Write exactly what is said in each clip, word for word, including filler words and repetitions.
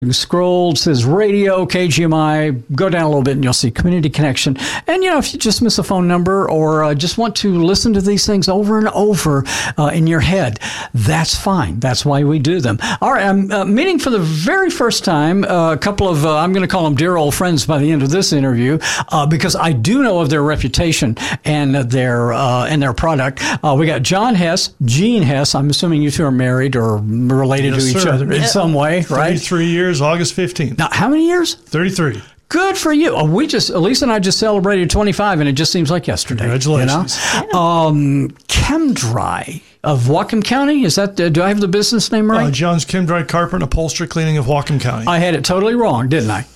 Scroll says radio, K G M I. Go down a little bit and you'll see Community Connection. And, you know, if you just miss a phone number or uh, just want to listen to these things over and over uh, in your head, that's fine. That's why we do them. All right, I'm uh, meeting for the very first time uh, a couple of, uh, I'm going to call them dear old friends by the end of this interview uh, because I do know of their reputation and their uh, and their product. Uh, we got John Hess, Gene Hess. I'm assuming you two are married or related yes, to each sir. other in yeah. some way, right? thirty-three years. August fifteenth. Now, how many years? thirty-three. Good for you. Oh, we just, Lisa and I just celebrated twenty-five, and it just seems like yesterday. Congratulations. You know? um, ChemDry of Whatcom County. Is that, uh, do I have the business name right? Uh, John's ChemDry Carpet and Upholstery Cleaning of Whatcom County. I had it totally wrong, didn't I?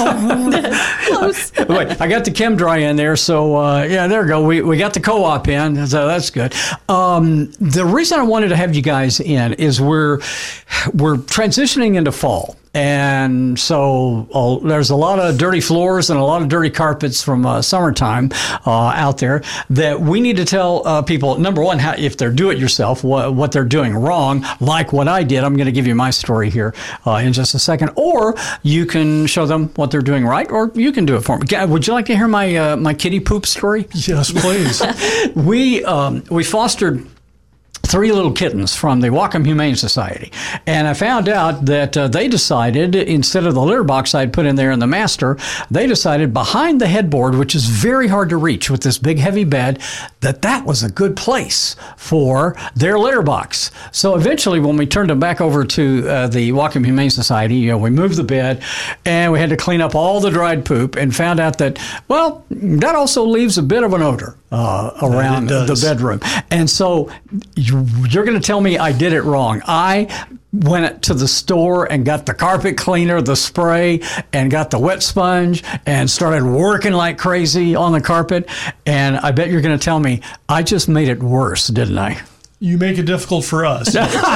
Close. Wait, I got the ChemDry in there, so uh, yeah, there we go. We we got the co-op in, so that's good. Um, the reason I wanted to have you guys in is we're we're transitioning into fall. And so uh, there's a lot of dirty floors and a lot of dirty carpets from uh, summertime uh, out there that we need to tell uh, people, number one, how, if they're do-it-yourself, what, what they're doing wrong, like what I did. I'm going to give you my story here uh, in just a second. Or you can show them what they're doing right, or you can do it for them. Would you like to hear my uh, my kitty poop story? Yes, please. we um, we fostered three little kittens from the Whatcom Humane Society. And I found out that uh, they decided, instead of the litter box I'd put in there in the master, they decided behind the headboard, which is very hard to reach with this big heavy bed, that that was a good place for their litter box. So eventually when we turned them back over to uh, the Whatcom Humane Society, you know, we moved the bed and we had to clean up all the dried poop and found out that, well, that also leaves a bit of an odor uh, around the bedroom. And so you You're going to tell me I did it wrong. I went to the store and got the carpet cleaner, the spray, and got the wet sponge and started working like crazy on the carpet. And I bet you're going to tell me I just made it worse, didn't I? You make it difficult for us.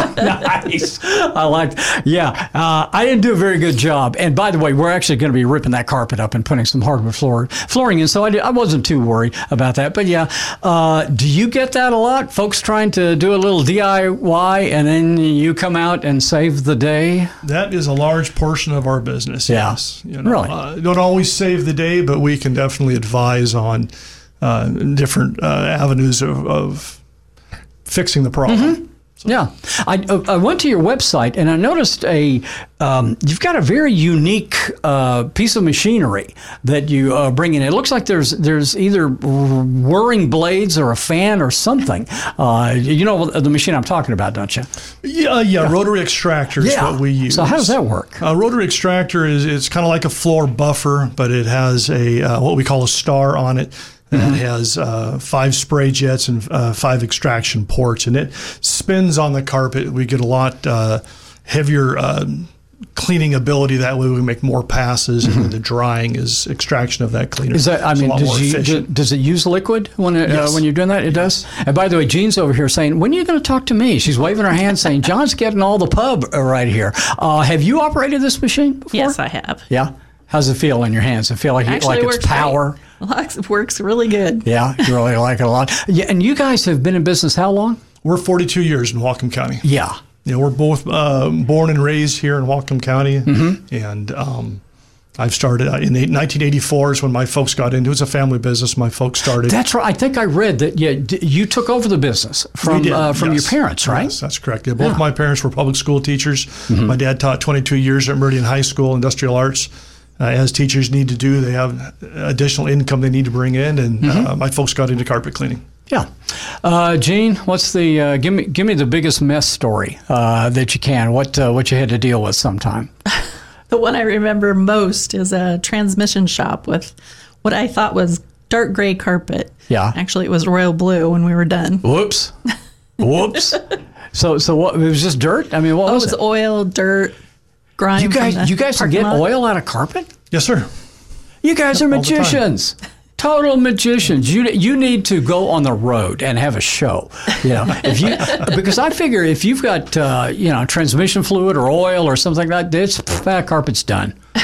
Nice. I like, yeah. Uh, I didn't do a very good job. And by the way, we're actually going to be ripping that carpet up and putting some hardwood floor, flooring in. So I, did, I wasn't too worried about that. But yeah, uh, do you get that a lot? Folks trying to do a little D I Y and then you come out and save the day? That is a large portion of our business. Yeah. Yes. You know, really? Uh, don't always save the day, but we can definitely advise on uh, different uh, avenues of, of fixing the problem. Mm-hmm. So. Yeah. I, I went to your website and I noticed a, um, you've got a very unique uh, piece of machinery that you uh, bring in. It looks like there's there's either whirring blades or a fan or something. Uh, you know the machine I'm talking about, don't you? Yeah, yeah. yeah. Rotary extractor is yeah. what we use. So how does that work? A rotary extractor is it's kind of like a floor buffer, but it has a uh, what we call a star on it. That has uh, five spray jets and uh, five extraction ports, and it spins on the carpet. We get a lot uh, heavier uh, cleaning ability. That way we make more passes, mm-hmm. and the drying is extraction of that cleaner. Is that, I mean, does, you, do, does it use liquid when it, yes. uh, when you're doing that? It does? And by the way, Jean's over here saying, when are you going to talk to me? She's waving her hand saying, John's getting all the pub right here. Uh, have you operated this machine before? Yes, I have. Yeah? How's it feel in your hands? Does it feel like, it, like it's power? Great. It works really good. Yeah, you really like it a lot. Yeah, and you guys have been in business how long? We're forty-two years in Whatcom County. Yeah. You know, we're both uh, born and raised here in Whatcom County. Mm-hmm. And um, I've started uh, in nineteen eighty-four is when my folks got into it. It was a family business. My folks started. That's right. I think I read that yeah, you took over the business from uh, from yes. your parents, right? Yes, that's correct. Yeah, both yeah. my parents were public school teachers. Mm-hmm. My dad taught twenty-two years at Meridian High School, industrial arts. Uh, as teachers need to do, they have additional income they need to bring in, and mm-hmm. uh, my folks got into carpet cleaning. Yeah, uh, Gene, what's the uh, give me give me the biggest mess story uh, that you can? What uh, what you had to deal with sometime? The one I remember most is a transmission shop with what I thought was dark gray carpet. Yeah, actually, it was royal blue when we were done. Whoops, whoops. so so what? It was just dirt. I mean, what oh, was it? Was it? oil, dirt. You guys, you guys can get lot. oil out of carpet? Yes, sir. You guys are magicians. Total magicians. You you need to go on the road and have a show. You know, if you because I figure if you've got uh, you know transmission fluid or oil or something like that, this that carpet's done.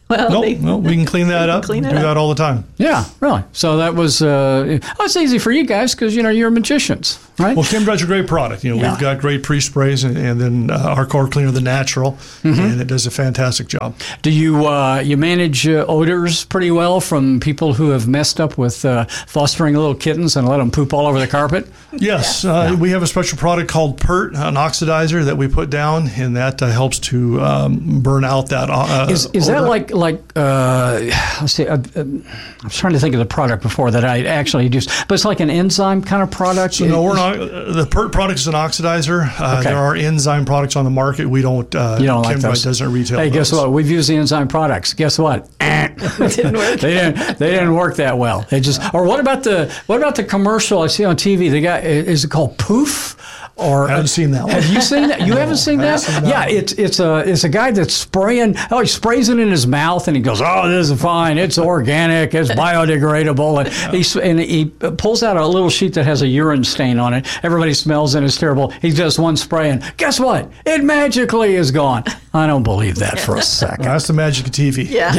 Well, Nope, they, no, we can clean that up. clean it Do up. that all the time. Yeah, really. So that was, uh, oh, it's easy for you guys because, you know, you're magicians, right? Well, ChemDry's a great product. You know, Yeah. we've got great pre-sprays, and, and then uh, our core cleaner, the natural, Mm-hmm. and it does a fantastic job. Do you uh, you manage uh, odors pretty well from people who have messed up with uh, fostering little kittens and let them poop all over the carpet? Yes, uh, we have a special product called PERT, an oxidizer that we put down, and that uh, helps to um, burn out that. Uh, Is is that odor. like like uh, let's see? Uh, uh, I'm trying to think of the product before that I actually used, but it's like an enzyme kind of product. So no, we're not. Uh, the PERT product is an oxidizer. Uh, Okay. There are enzyme products on the market. We don't. Uh, You don't like ChemDry those? doesn't retail. Hey, guess those. what? We've used the enzyme products. Guess what? it didn't work. They didn't. They didn't work that well. They just. Or what about the what about the commercial I see on T V? The guy, is it called Poof? Or I haven't seen that one. Have you seen that? You haven't seen that? haven't seen that Yeah, one. it's it's a it's a guy that's spraying. Oh, he sprays it in his mouth, and he goes, "Oh, this is fine. It's organic. It's biodegradable." And he and he pulls out a little sheet that has a urine stain on it. Everybody smells it. It's terrible. He does one spray, and guess what? It magically is gone. I don't believe that for a second. That's the magic of T V. Yeah.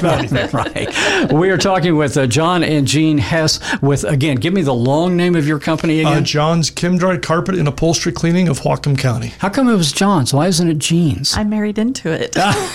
Right. We are talking with uh, John and Jean Hess with, again, give me the long name of your company Uh, again. John's ChemDry Carpet and Upholstery Cleaning of Whatcom County. How come it was John's? Why isn't it Jean's? I married into it.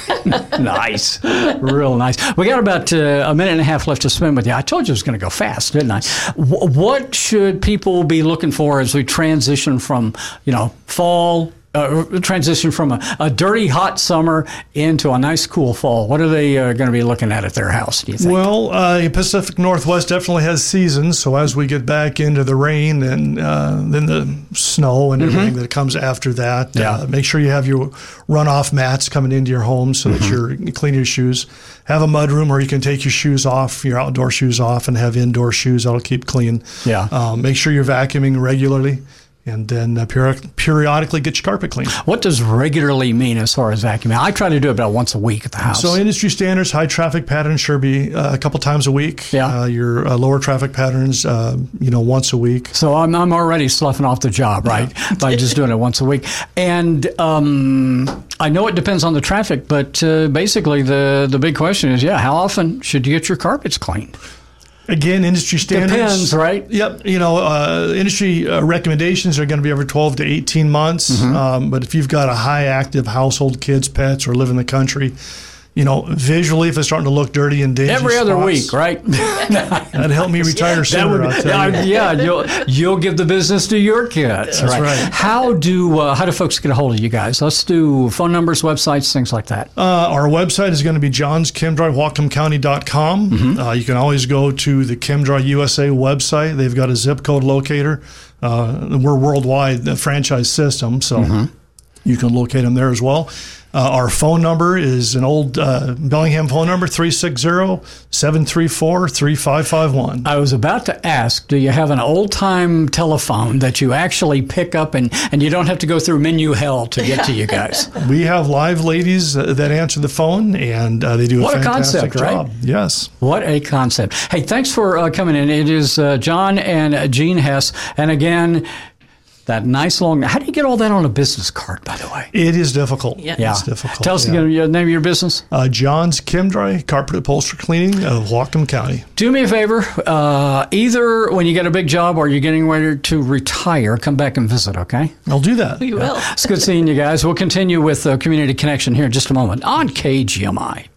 Nice. Real nice. We got about uh, a minute and a half left to spend with you. I told you it was going to go fast, didn't I? W- what should people be looking for as we transition from, you know, fall, uh, transition from a, a dirty, hot summer into a nice, cool fall? What are they uh, going to be looking at at their house, do you think? Well, uh, Pacific Northwest definitely has seasons. So as we get back into the rain and uh, then the snow and everything that comes after that, Yeah. uh, make sure you have your runoff mats coming into your home so that you're you clean your shoes. Have a mud room where you can take your shoes off, your outdoor shoes off, and have indoor shoes that'll keep clean. Yeah. Um, make sure you're vacuuming regularly. And then uh, peri- periodically get your carpet clean. What does regularly mean as far as vacuuming? I try to do it about once a week at the house. So industry standards, high traffic patterns should be uh, a couple times a week. Yeah. Uh, your uh, lower traffic patterns, uh, you know, once a week. So I'm, I'm already sloughing off the job, right? By just doing it once a week. And um, I know it depends on the traffic, but uh, basically the, the big question is, yeah, how often should you get your carpets cleaned? Again, industry standards. Depends, right? Yep. You know, uh, industry uh, recommendations are going to be every twelve to eighteen months. Mm-hmm. Um, but if you've got a high active household, kids, pets, or live in the country, you know, visually, if it's starting to look dirty and dingy, Every other spots, week, right? that'd help me retire That sooner. would, I'll tell you. yeah, yeah, you'll you'll give the business to your kids. That's right. How do uh, how do folks get a hold of you guys? Let's do phone numbers, websites, things like that. Uh, our website is going to be johns chemdry whatcom county dot com. Mm-hmm. Uh, you can always go to the ChemDry U S A website. They've got a zip code locator. Uh, we're worldwide, the franchise system, so Mm-hmm. you can locate them there as well. Uh, our phone number is an old uh, Bellingham phone number, three six zero, seven three four, three five five one. I was about to ask, do you have an old-time telephone that you actually pick up and, and you don't have to go through menu hell to get to you guys? We have live ladies uh, that answer the phone, and uh, they do a What a fantastic concept, right? job. Yes. What a concept. Hey, thanks for uh, coming in. It is uh, John and uh, Jean Hess. And again, that nice long, how do you get all that on a business card, by the way? It is difficult. Yeah. Yeah. It's difficult. Tell us yeah. again the name of your business. Uh, John's ChemDry Carpet Upholstery Cleaning of Whatcom County. Do me a favor. Uh, either when you get a big job or you're getting ready to retire, come back and visit, okay? I'll do that. We will. It's good seeing you guys. We'll continue with uh, Community Connection here in just a moment on K G M I.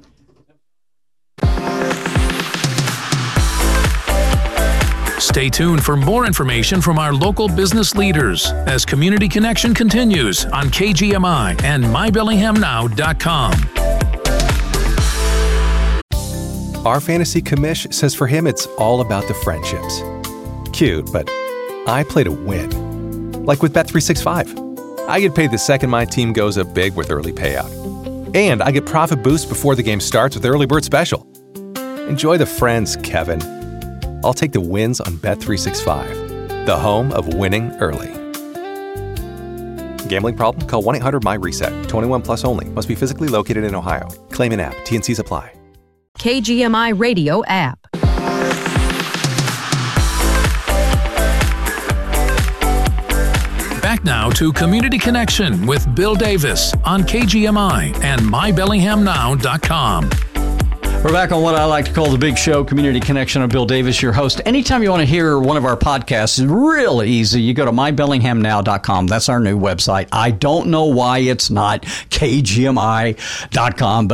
Stay tuned for more information from our local business leaders as Community Connection continues on K G M I and my bellingham now dot com. Our fantasy commish says for him it's all about the friendships. Cute, but I play to win. Like with Bet three sixty-five. I get paid the second my team goes up big with early payout. And I get profit boost before the game starts with Early Bird Special. Enjoy the friends, Kevin. I'll take the wins on Bet three sixty-five, the home of winning early. Gambling problem? Call one eight hundred my reset. twenty-one plus only. Must be physically located in Ohio. Claim in app. T and Cs apply. K G M I Radio app. Back now to Community Connection with Bill Davis on K G M I and my bellingham now dot com. We're back on what I like to call the Big Show, Community Connection. I'm Bill Davis, your host. Anytime you want to hear one of our podcasts, it's real easy. You go to my bellingham now dot com. That's our new website. I don't know why it's not K G M I dot com, but